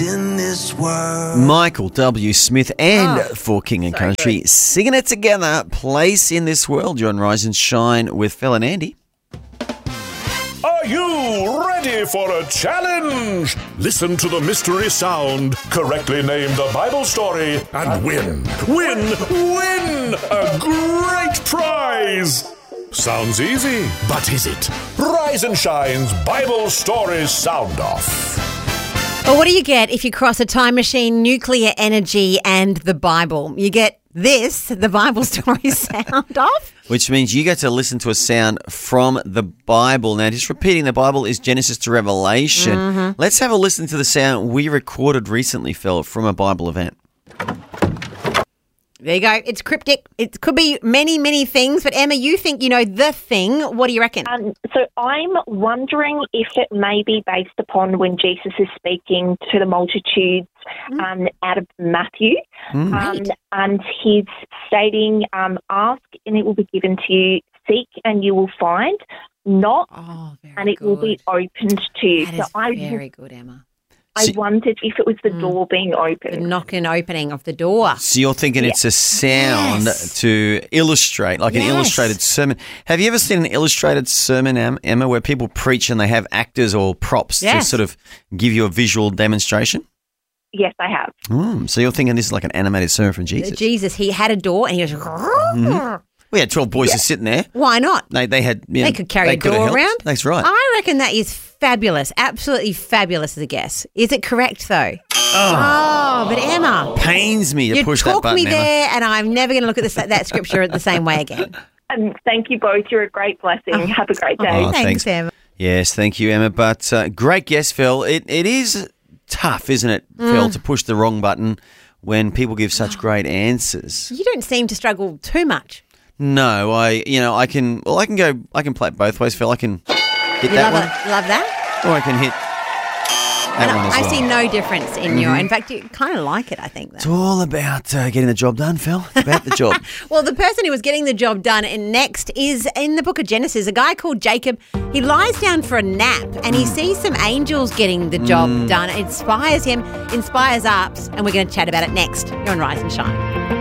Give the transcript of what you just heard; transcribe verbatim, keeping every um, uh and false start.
In this world. Michael W. Smith and Oh, For King and so Country good. singing it together. Place in this world. You're on Rise and Shine with Phil and Andy. Are you ready for a challenge? Listen to the mystery sound, correctly name the Bible story, and win, win, win a great prize. Sounds easy, but is it? Rise and Shine's Bible Stories Sound Off. Well, what do you get if you cross a time machine, nuclear energy, and the Bible? You get this, the Bible story sound off. Which means you get to listen to a sound from the Bible. Now, just repeating, the Bible is Genesis to Revelation. Mm-hmm. Let's have a listen to the sound we recorded recently, Phil, from a Bible event. There you go. It's cryptic. It could be many, many things. But Emma, you think you know the thing. What do you reckon? Um, so I'm wondering if it may be based upon when Jesus is speaking to the multitudes um, out of Matthew. Mm. Um, and he's stating, um, ask and it will be given to you, seek and you will find, knock Oh, very and it good. will be opened to you. That so is I, very good, Emma. I See- wondered if it was the door being The opened. knock and opening of the door. So you're thinking it's a sound Yes. to illustrate, like an Yes. illustrated sermon. Have you ever seen an illustrated sermon, Em- Emma, where people preach and they have actors or props to Yes. sort of give you a visual demonstration? Yes, I have. Mm, so you're thinking this is like an animated sermon from Jesus. Jesus, he had a door and he was. We had twelve boys just sitting there. Why not? They, they had. You know, They could carry a could have door helped. around. That's right. I reckon that is fabulous. Absolutely fabulous as a guess. Is it correct, though? Oh, but Emma, Pains me to you push that took button, me Emma. there, and I'm never going to look at this, that scripture the same way again. And thank you both. You're a great blessing. Have a great day. Oh, Thanks, thanks. Emma. Yes, thank you, Emma. But uh, great guess, Phil. It it is tough, isn't it, Phil, Mm. to push the wrong button when people give such great answers. You don't seem to struggle too much. No, I you know I can well I can go I can play it both ways, Phil. I can hit You that love, one, it, love that? or I can hit that And one as I well. see no difference in your. In fact, you kind of like it, I think. It's Though. all about uh, getting the job done, Phil. It's about the job. Well, the person who was getting the job done and next is in the book of Genesis, a guy called Jacob. He lies down for a nap and he sees some angels getting the job done. It inspires him, inspires us, and we're going to chat about it next. You're on Rise and Shine.